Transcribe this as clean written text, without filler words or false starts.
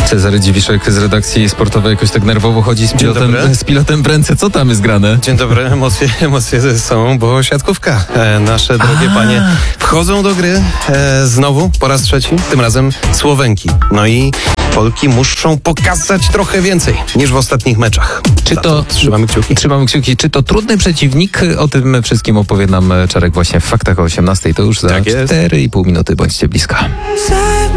Cezary Dziwiszek z redakcji sportowej jakoś tak nerwowo chodzi z pilotem w ręce. Co tam jest grane? Dzień dobry, emocje są, bo siatkówka. Nasze drogie panie wchodzą do gry znowu, po raz trzeci, tym razem Słowenki. No i Polki muszą pokazać trochę więcej niż w ostatnich meczach. Trzymamy kciuki. Trzymamy kciuki. Czy to trudny przeciwnik? O tym wszystkim opowie nam Czarek właśnie w Faktach o 18:00. To już za 4,5 minuty. Bądźcie blisko.